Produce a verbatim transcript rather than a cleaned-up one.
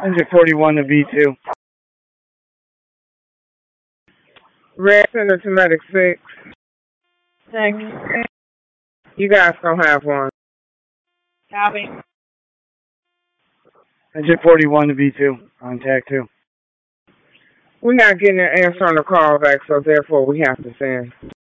Engine forty-one to V two. Red Center to Medic six. Six. You guys don't have one. Copy. Engine forty-one to V two. Contact two. We're not getting an answer on the call back, so therefore we have to send.